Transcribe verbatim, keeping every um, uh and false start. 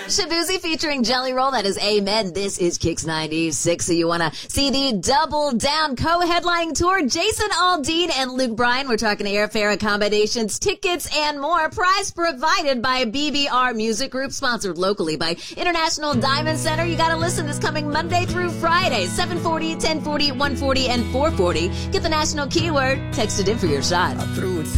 Shabuzi featuring Jelly Roll. That is Amen. This is Kicks ninety-six. So you want to see the Double Down co-headlining tour. Jason Aldean and Luke Bryan. We're talking airfare, accommodations, tickets, and more. Prize provided by B B R Music Group, sponsored locally by International Diamond Center. You got to listen this coming Monday through Friday, seven forty, ten forty, one forty, and four forty. Get the national keyword. Text it in for your shot.